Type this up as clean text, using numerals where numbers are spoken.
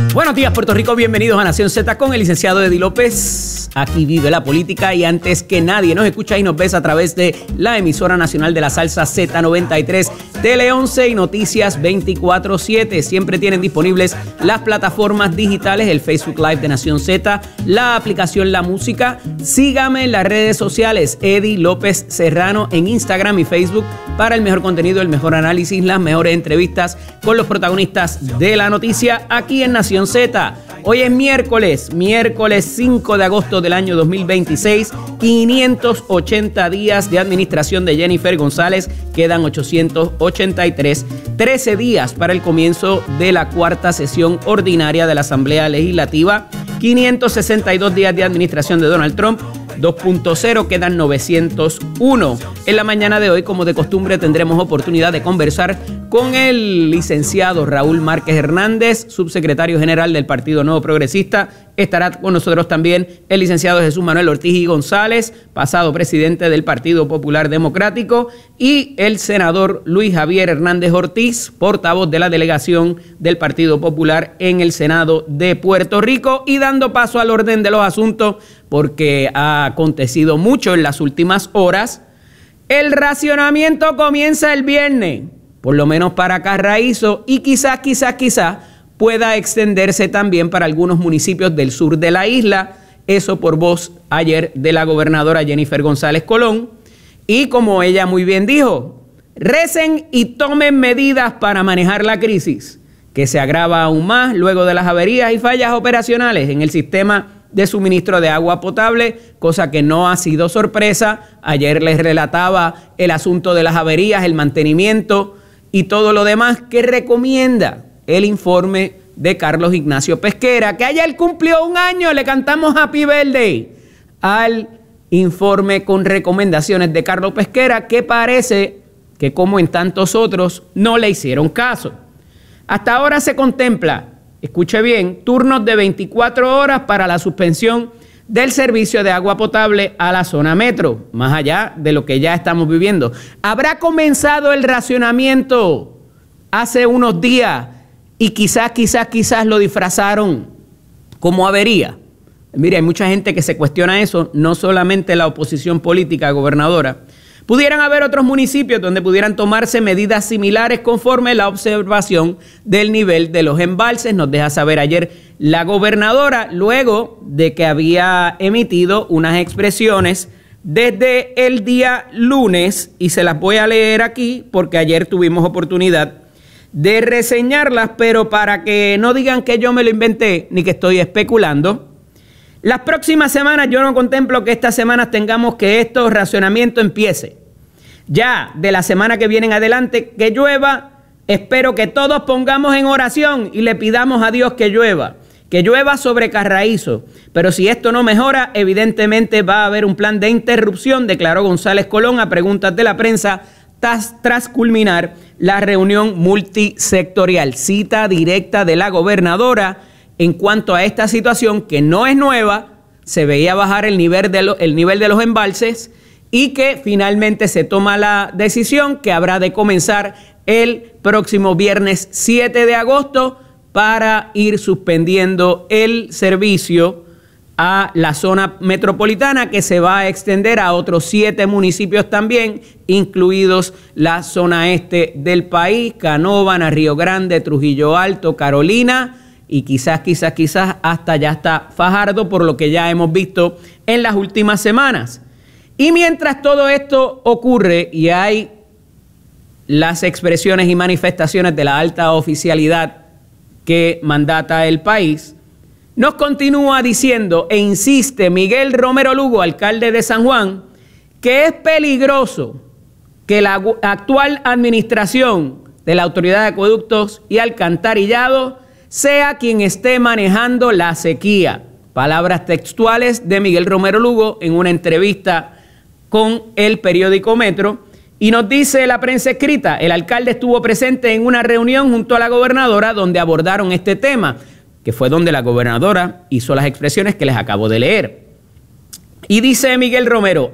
Buenos días, Puerto Rico. Bienvenidos a Nación Z con el licenciado Eddie López. Aquí vive la política y antes que nadie nos escucha y nos ves a través de la emisora nacional de la salsa Z93, Tele 11 y Noticias 24/7. Siempre tienen disponibles las plataformas digitales, el Facebook Live de Nación Z, la aplicación La Música. Sígame en las redes sociales, Eddie López Serrano, en Instagram y Facebook para el mejor contenido, el mejor análisis, las mejores entrevistas con los protagonistas de la noticia aquí en Nación Z. Hoy es miércoles 5 de agosto del año 2026, 580 días de administración de Jennifer González, quedan 883, 13 días para el comienzo de la cuarta sesión ordinaria de la Asamblea Legislativa, 562 días de administración de Donald Trump, 2.0, quedan 901. En la mañana de hoy, como de costumbre, tendremos oportunidad de conversar con el licenciado Raúl Márquez Hernández, subsecretario general del Partido Nuevo Progresista. Estará con nosotros también el licenciado Jesús Manuel Ortiz y González, pasado presidente del Partido Popular Democrático, y el senador Luis Javier Hernández Ortiz, portavoz de la delegación del Partido Popular en el Senado de Puerto Rico. Y dando paso al orden de los asuntos, porque ha acontecido mucho en las últimas horas, el racionamiento comienza el viernes, por lo menos para Carraízo, y quizás pueda extenderse también para algunos municipios del sur de la isla. Eso por voz ayer de la gobernadora Jennifer González Colón. Y como ella muy bien dijo, recen y tomen medidas para manejar la crisis, que se agrava aún más luego de las averías y fallas operacionales en el sistema de suministro de agua potable, cosa que no ha sido sorpresa. Ayer les relataba el asunto de las averías, el mantenimiento y todo lo demás que recomienda el informe de Carlos Ignacio Pesquera, que ayer cumplió un año. Le cantamos Happy Birthday al informe con recomendaciones de Carlos Pesquera, que parece que, como en tantos otros, no le hicieron caso. Hasta ahora se contempla, escuche bien, turnos de 24 horas para la suspensión del servicio de agua potable a la zona metro, más allá de lo que ya estamos viviendo. Habrá comenzado el racionamiento hace unos días y quizás lo disfrazaron como avería. Mire, hay mucha gente que se cuestiona eso, no solamente la oposición política gobernadora. Pudieran haber otros municipios donde pudieran tomarse medidas similares conforme la observación del nivel de los embalses, nos deja saber ayer la gobernadora, luego de que había emitido unas expresiones desde el día lunes, y se las voy a leer aquí porque ayer tuvimos oportunidad de reseñarlas, pero para que no digan que yo me lo inventé ni que estoy especulando. Las próximas semanas yo no contemplo que estas semanas tengamos que estos racionamientos empiece. Ya de la semana que viene en adelante que llueva, espero que todos pongamos en oración y le pidamos a Dios que llueva sobre Carraízo. Pero si esto no mejora, evidentemente va a haber un plan de interrupción, declaró González Colón a preguntas de la prensa tras culminar la reunión multisectorial. Cita directa de la gobernadora en cuanto a esta situación, que no es nueva. Se veía bajar el nivel de los embalses y que finalmente se toma la decisión que habrá de comenzar el próximo viernes 7 de agosto para ir suspendiendo el servicio a la zona metropolitana, que se va a extender a otros 7 municipios también, incluidos la zona este del país, Canóvana, Río Grande, Trujillo Alto, Carolina, y quizás hasta ya está Fajardo, por lo que ya hemos visto en las últimas semanas. Y mientras todo esto ocurre y hay las expresiones y manifestaciones de la alta oficialidad que mandata el país, nos continúa diciendo e insiste Miguel Romero Lugo, alcalde de San Juan, que es peligroso que la actual administración de la Autoridad de Acueductos y Alcantarillado sea quien esté manejando la sequía. Palabras textuales de Miguel Romero Lugo en una entrevista con el periódico Metro. Y nos dice la prensa escrita, el alcalde estuvo presente en una reunión junto a la gobernadora donde abordaron este tema, que fue donde la gobernadora hizo las expresiones que les acabo de leer. Y dice Miguel Romero,